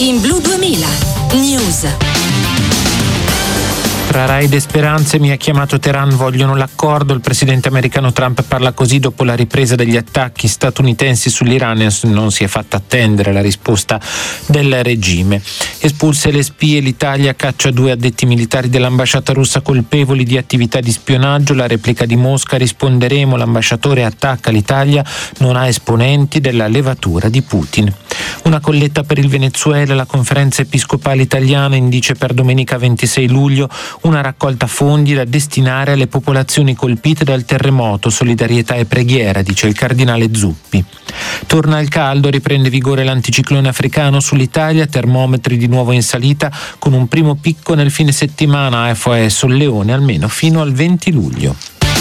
in Blu 2000 News. Tra raid e speranze, mi ha chiamato Teheran, vogliono l'accordo. Il presidente americano Trump parla così dopo la ripresa degli attacchi statunitensi sull'Iran e non si è fatta attendere la risposta del regime. Espulse le spie, l'Italia caccia 2 addetti militari dell'ambasciata russa colpevoli di attività di spionaggio. La replica di Mosca, risponderemo, l'ambasciatore attacca l'Italia, non ha esponenti della levatura di Putin. Una colletta per il Venezuela, la conferenza episcopale italiana indice per domenica 26 luglio una raccolta fondi da destinare alle popolazioni colpite dal terremoto, solidarietà e preghiera, dice il cardinale Zuppi. Torna il caldo, riprende vigore l'anticiclone africano sull'Italia, termometri di nuovo in salita con un primo picco nel fine settimana, AFOE Solleone almeno fino al 20 luglio.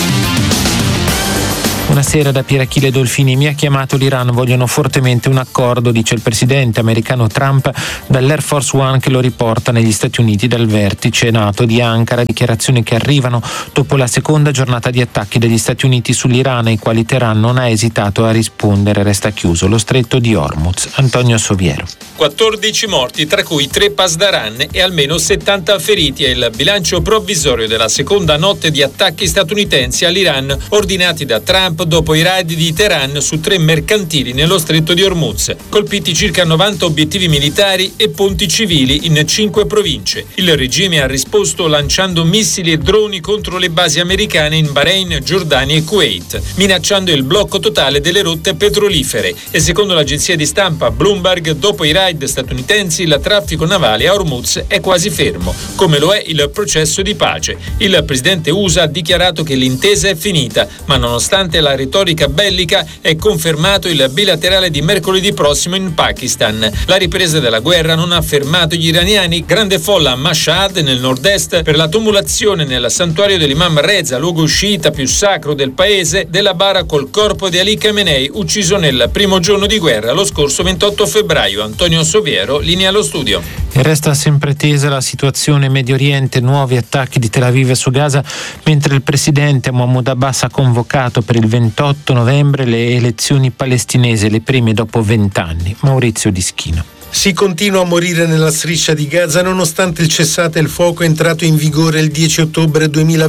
Una sera da Pier Achille Dolfini, mi ha chiamato l'Iran, vogliono fortemente un accordo, dice il presidente americano Trump dall'Air Force One che lo riporta negli Stati Uniti dal vertice NATO di Ankara, dichiarazioni che arrivano dopo la seconda giornata di attacchi degli Stati Uniti sull'Iran ai quali Teheran non ha esitato a rispondere, resta chiuso lo stretto di Hormuz. Antonio Soviero. 14 morti, tra cui 3 pasdaran e almeno 70 feriti, è il bilancio provvisorio della seconda notte di attacchi statunitensi all'Iran ordinati da Trump dopo i raid di Teheran su 3 mercantili nello stretto di Hormuz. Colpiti circa 90 obiettivi militari e ponti civili in 5 province. Il regime ha risposto lanciando missili e droni contro le basi americane in Bahrain, Giordania e Kuwait, minacciando il blocco totale delle rotte petrolifere. E secondo l'agenzia di stampa Bloomberg, dopo i raid statunitensi, il traffico navale a Hormuz è quasi fermo, come lo è il processo di pace. Il presidente USA ha dichiarato che l'intesa è finita, ma nonostante la retorica bellica è confermato il bilaterale di mercoledì prossimo in Pakistan. La ripresa della guerra non ha fermato gli iraniani. Grande folla a Mashhad nel nord-est per la tumulazione nel santuario dell'Imam Reza, luogo sciita più sacro del paese, della bara col corpo di Ali Khamenei, ucciso nel primo giorno di guerra lo scorso 28 febbraio. Antonio Soviero, linea allo studio. E resta sempre tesa la situazione in Medio Oriente, nuovi attacchi di Tel Aviv su Gaza, mentre il presidente Mahmoud Abbas ha convocato per il 28 novembre le elezioni palestinesi, le prime dopo 20 anni. Maurizio Dischino. Si continua a morire nella striscia di Gaza nonostante il cessate il fuoco entrato in vigore il 10 ottobre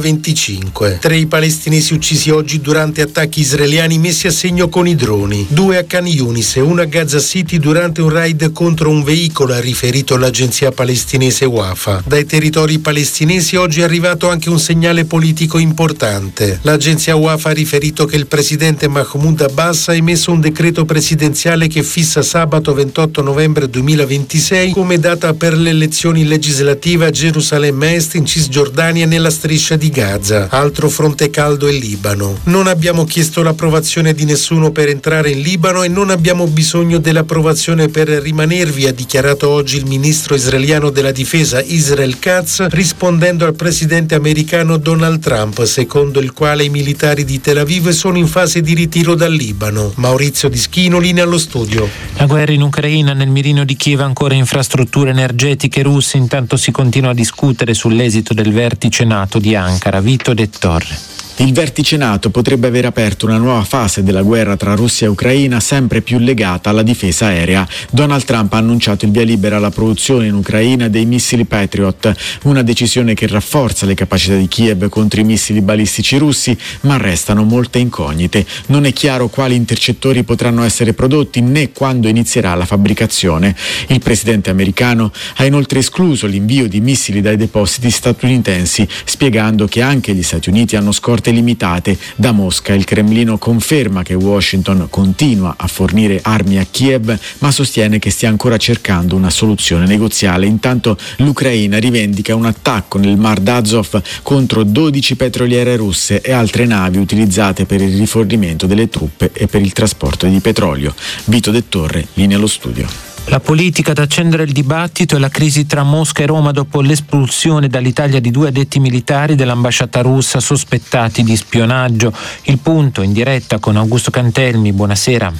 2025. 3 i palestinesi uccisi oggi durante attacchi israeliani messi a segno con i droni. 2 a Khan Yunis e 1 a Gaza City durante un raid contro un veicolo, ha riferito l'agenzia palestinese Wafa. Dai territori palestinesi oggi è arrivato anche un segnale politico importante. L'agenzia Wafa ha riferito che il presidente Mahmoud Abbas ha emesso un decreto presidenziale che fissa sabato 28 novembre 2026 come data per le elezioni legislative a Gerusalemme Est, in Cisgiordania e nella striscia di Gaza. Altro fronte caldo è il Libano. Non abbiamo chiesto l'approvazione di nessuno per entrare in Libano e non abbiamo bisogno dell'approvazione per rimanervi, ha dichiarato oggi il ministro israeliano della difesa Israel Katz, rispondendo al presidente americano Donald Trump, secondo il quale i militari di Tel Aviv sono in fase di ritiro dal Libano. Maurizio Dischino, linea allo studio. La guerra in Ucraina, nel mirino di Kiev ancora infrastrutture energetiche russe, intanto si continua a discutere sull'esito del vertice NATO di Ankara. Vito De Torre. Il vertice NATO potrebbe aver aperto una nuova fase della guerra tra Russia e Ucraina, sempre più legata alla difesa aerea. Donald Trump ha annunciato il via libera alla produzione in Ucraina dei missili Patriot, una decisione che rafforza le capacità di Kiev contro i missili balistici russi, ma restano molte incognite. Non è chiaro quali intercettori potranno essere prodotti né quando inizierà la fabbricazione. Il presidente americano ha inoltre escluso l'invio di missili dai depositi statunitensi, spiegando che anche gli Stati Uniti hanno scorte limitate. Da Mosca il Cremlino conferma che Washington continua a fornire armi a Kiev, ma sostiene che stia ancora cercando una soluzione negoziale. Intanto l'Ucraina rivendica un attacco nel Mar d'Azov contro 12 petroliere russe e altre navi utilizzate per il rifornimento delle truppe e per il trasporto di petrolio. Vito De Torre, linea allo studio. La politica ad accendere il dibattito è la crisi tra Mosca e Roma dopo l'espulsione dall'Italia di 2 addetti militari dell'ambasciata russa sospettati di spionaggio. Il punto in diretta con Augusto Cantelmi. Buonasera.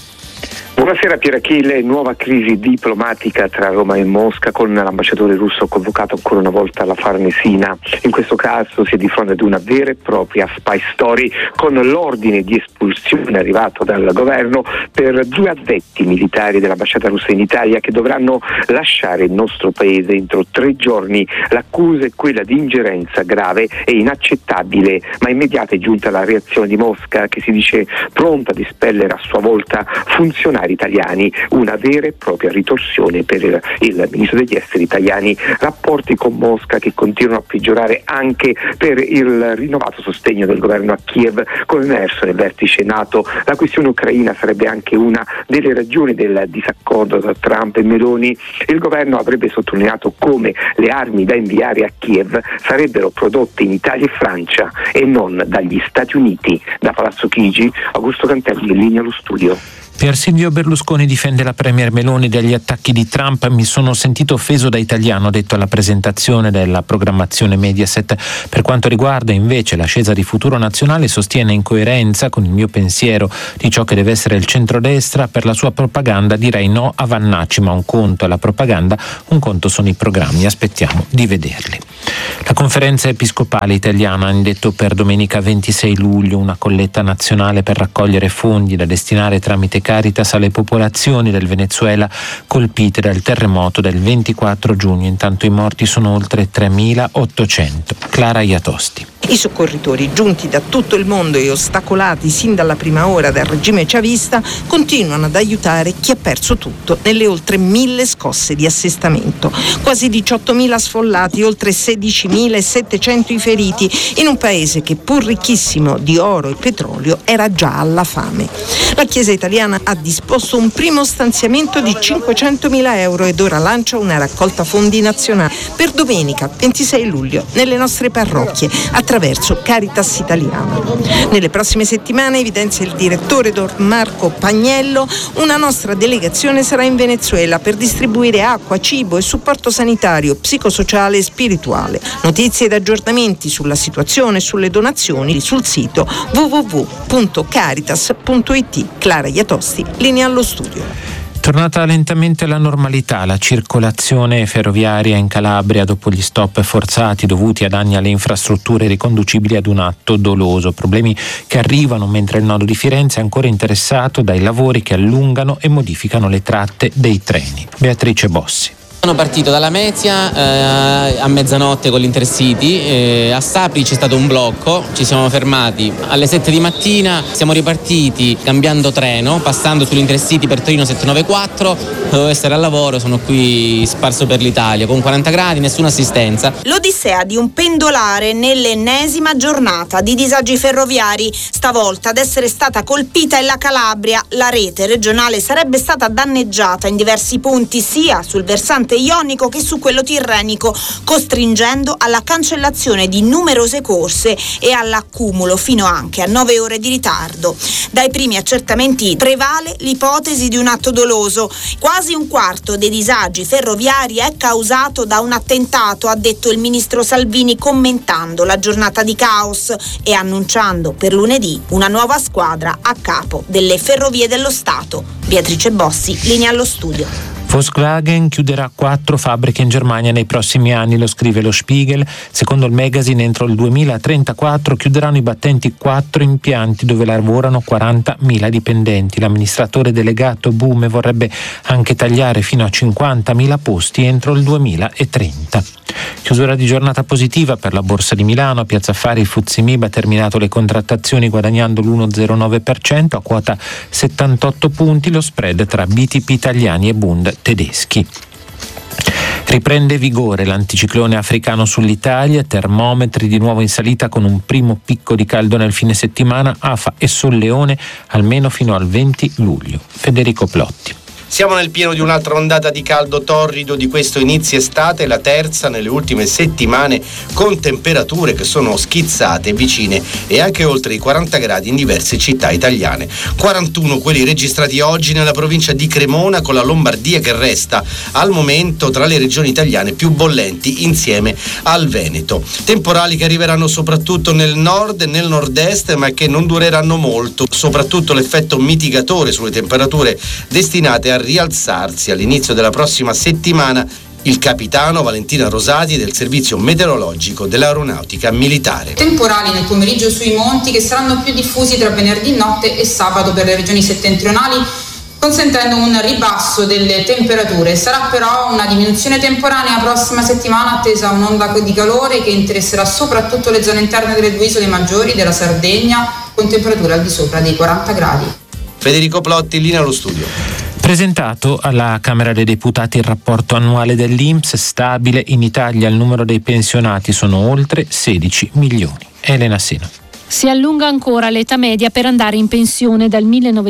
Buonasera Pier Achille, nuova crisi diplomatica tra Roma e Mosca con l'ambasciatore russo convocato ancora una volta alla Farnesina. In questo caso si è di fronte ad una vera e propria spy story con l'ordine di espulsione arrivato dal governo per 2 addetti militari dell'ambasciata russa in Italia che dovranno lasciare il nostro paese entro 3 giorni. L'accusa è quella di ingerenza grave e inaccettabile, ma immediata è giunta la reazione di Mosca che si dice pronta ad espellere a sua volta funzionari italiani, una vera e propria ritorsione per il ministro degli esteri italiani. Rapporti con Mosca che continuano a peggiorare anche per il rinnovato sostegno del governo a Kiev, come emerso nel vertice NATO. La questione ucraina sarebbe anche una delle ragioni del disaccordo tra Trump e Meloni. Il governo avrebbe sottolineato come le armi da inviare a Kiev sarebbero prodotte in Italia e Francia e non dagli Stati Uniti. Da Palazzo Chigi, Augusto Cantelli, in linea allo studio. Pier Silvio Berlusconi difende la premier Meloni dagli attacchi di Trump. Mi sono sentito offeso da Italiano, ha detto alla presentazione della programmazione Mediaset. Per quanto riguarda invece l'ascesa di Futuro Nazionale, sostiene in coerenza con il mio pensiero di ciò che deve essere il centrodestra. Per la sua propaganda direi no a Vannacci, ma un conto è la propaganda, un conto sono i programmi. Aspettiamo di vederli. La Conferenza Episcopale Italiana ha indetto per domenica 26 luglio una colletta nazionale per raccogliere fondi da destinare tramite Caritas alle popolazioni del Venezuela colpite dal terremoto del 24 giugno. Intanto i morti sono oltre 3.800. Clara Iatosti. I soccorritori, giunti da tutto il mondo e ostacolati sin dalla prima ora dal regime chavista, continuano ad aiutare chi ha perso tutto nelle oltre 1.000 scosse di assestamento. Quasi 18.000 sfollati, oltre 16.700 i feriti, in un paese che, pur ricchissimo di oro e petrolio, era già alla fame. La Chiesa italiana ha disposto un primo stanziamento di 500.000 euro ed ora lancia una raccolta fondi nazionale per domenica 26 luglio nelle nostre parrocchie attraverso Caritas Italiana. Nelle prossime settimane, evidenzia il direttore Don Marco Pagnello, una nostra delegazione sarà in Venezuela per distribuire acqua, cibo e supporto sanitario, psicosociale e spirituale. Notizie ed aggiornamenti sulla situazione e sulle donazioni sul sito www.caritas.it. Clara Iatosti, linea allo studio. Tornata lentamente alla normalità la circolazione ferroviaria in Calabria dopo gli stop forzati dovuti a danni alle infrastrutture riconducibili ad un atto doloso. Problemi che arrivano mentre il nodo di Firenze è ancora interessato dai lavori che allungano e modificano le tratte dei treni. Beatrice Bossi. Sono partito dalla Mezia a mezzanotte con l'Intercity, a Sapri c'è stato un blocco, ci siamo fermati alle 7 di mattina, siamo ripartiti cambiando treno, passando sull'Intercity per Torino 794, dovevo essere al lavoro, sono qui sparso per l'Italia con 40 gradi, nessuna assistenza. L'odissea di un pendolare nell'ennesima giornata di disagi ferroviari, stavolta ad essere stata colpita è la Calabria. La rete regionale sarebbe stata danneggiata in diversi punti sia sul versante ionico che su quello tirrenico, costringendo alla cancellazione di numerose corse e all'accumulo fino anche a 9 ore di ritardo. Dai primi accertamenti prevale l'ipotesi di un atto doloso. Quasi un quarto dei disagi ferroviari è causato da un attentato, ha detto il ministro Salvini commentando la giornata di caos e annunciando per lunedì una nuova squadra a capo delle ferrovie dello Stato. Beatrice Bossi, linea allo studio. Volkswagen chiuderà 4 fabbriche in Germania nei prossimi anni, lo scrive lo Spiegel. Secondo il magazine, entro il 2034 chiuderanno i battenti 4 impianti dove lavorano 40.000 dipendenti. L'amministratore delegato Bume vorrebbe anche tagliare fino a 50.000 posti entro il 2030. Chiusura di giornata positiva per la Borsa di Milano. A Piazza Affari il FTSE MIB ha terminato le contrattazioni guadagnando l'1,09% a quota 78 punti, lo spread tra BTP italiani e Bund tedeschi. Riprende vigore l'anticiclone africano sull'Italia, termometri di nuovo in salita con un primo picco di caldo nel fine settimana, Afa e Solleone almeno fino al 20 luglio. Federico Plotti. Siamo nel pieno di un'altra ondata di caldo torrido di questo inizio estate, la terza nelle ultime settimane, con temperature che sono schizzate vicine e anche oltre i 40 gradi in diverse città italiane. 41 quelli registrati oggi nella provincia di Cremona, con la Lombardia che resta al momento tra le regioni italiane più bollenti insieme al Veneto. Temporali che arriveranno soprattutto nel nord e nel nord-est, ma che non dureranno molto, soprattutto l'effetto mitigatore sulle temperature destinate a rialzarsi all'inizio della prossima settimana. Il capitano Valentina Rosati del servizio meteorologico dell'aeronautica militare. Temporali nel pomeriggio sui monti che saranno più diffusi tra venerdì notte e sabato per le regioni settentrionali, consentendo un ribasso delle temperature. Sarà però una diminuzione temporanea prossima settimana, attesa un'onda di calore che interesserà soprattutto le zone interne delle due isole maggiori della Sardegna, con temperature al di sopra dei 40 gradi. Federico Plotti, linea allo studio. Presentato alla Camera dei Deputati il rapporto annuale dell'INPS, stabile in Italia il numero dei pensionati sono oltre 16 milioni. Elena Seno. Si allunga ancora l'età media per andare in pensione. Dal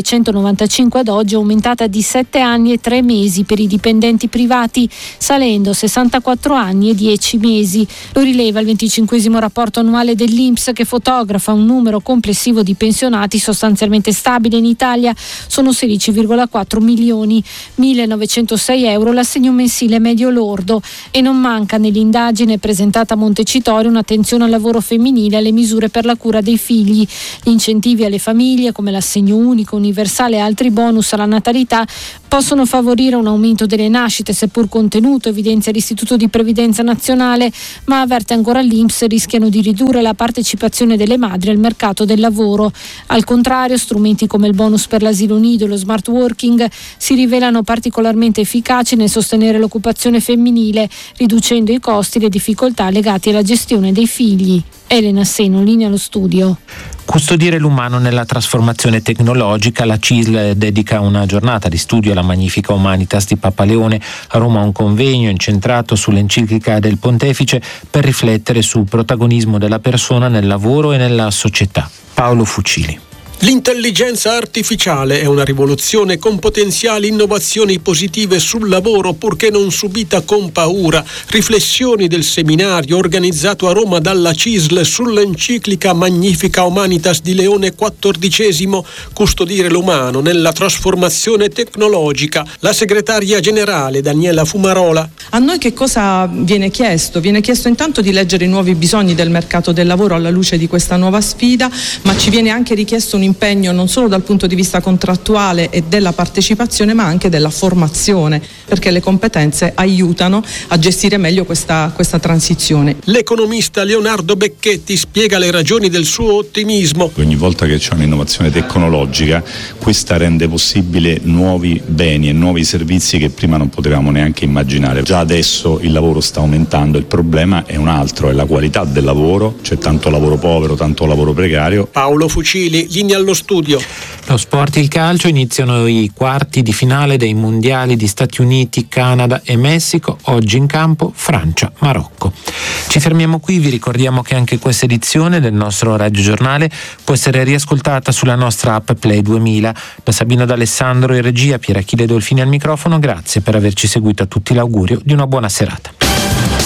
1995 ad oggi è aumentata di 7 anni e 3 mesi per i dipendenti privati, salendo a 64 anni e 10 mesi. Lo rileva il 25° rapporto annuale dell'INPS, che fotografa un numero complessivo di pensionati sostanzialmente stabile in Italia. Sono 16,4 milioni, 1.906 euro l'assegno mensile medio lordo, e non manca nell'indagine presentata a Montecitorio un'attenzione al lavoro femminile e alle misure per la cura dei figli. Gli incentivi alle famiglie, come l'assegno unico, universale e altri bonus alla natalità, possono favorire un aumento delle nascite, seppur contenuto, evidenzia l'Istituto di Previdenza Nazionale, ma avverte ancora l'INPS, rischiano di ridurre la partecipazione delle madri al mercato del lavoro. Al contrario, strumenti come il bonus per l'asilo nido e lo smart working si rivelano particolarmente efficaci nel sostenere l'occupazione femminile, riducendo i costi e le difficoltà legate alla gestione dei figli. Elena Seno, linea allo studio. Custodire l'umano nella trasformazione tecnologica. La CISL dedica una giornata di studio alla Magnifica Humanitas di Papa Leone. A Roma un convegno incentrato sull'enciclica del Pontefice per riflettere sul protagonismo della persona nel lavoro e nella società. Paolo Fucili. L'intelligenza artificiale è una rivoluzione con potenziali innovazioni positive sul lavoro, purché non subita con paura. Riflessioni del seminario organizzato a Roma dalla CISL sull'enciclica Magnifica Humanitas di Leone XIV, custodire l'umano nella trasformazione tecnologica. La segretaria generale Daniela Fumarola. A noi che cosa viene chiesto? Viene chiesto intanto di leggere i nuovi bisogni del mercato del lavoro alla luce di questa nuova sfida, ma ci viene anche richiesto un impegno non solo dal punto di vista contrattuale e della partecipazione, ma anche della formazione, perché le competenze aiutano a gestire meglio questa transizione. L'economista Leonardo Becchetti spiega le ragioni del suo ottimismo. Ogni volta che c'è un'innovazione tecnologica, questa rende possibile nuovi beni e nuovi servizi che prima non potevamo neanche immaginare. Già adesso il lavoro sta aumentando, il problema è un altro, è la qualità del lavoro, c'è tanto lavoro povero, tanto lavoro precario. Paolo Fucili, linea allo studio. Lo sport e il calcio, iniziano i quarti di finale dei mondiali di Stati Uniti, Canada e Messico. Oggi in campo Francia, Marocco. Ci fermiamo qui, vi ricordiamo che anche questa edizione del nostro Radio Giornale può essere riascoltata sulla nostra app Play 2000. Da Sabino D'Alessandro in regia, Pier Achille Dolfini al microfono, grazie per averci seguito. A tutti l'augurio di una buona serata.